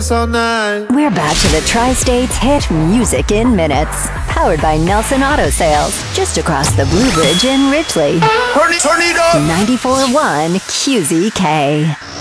all night. We're back to the Tri-States hit Music in Minutes. Powered by Nelson Auto Sales. Just across the Blue Bridge in Ridgely. Turn it up! 94.1 QZK.